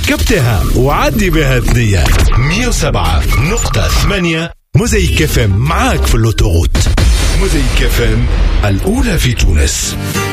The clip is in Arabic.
ركبتها وعدي بها ثنية. 107.8 موزايك اف ام معاك في اللوتوغوت. موزايك اف ام الأولى في تونس.